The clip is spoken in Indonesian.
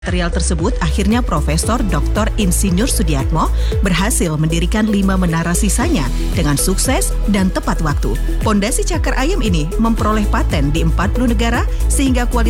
Material tersebut akhirnya Profesor Dr. Insinyur Sudiatmo berhasil mendirikan 5 menara sisanya dengan sukses dan tepat waktu. Pondasi Cakar Ayam ini memperoleh paten di 40 negara sehingga kualitas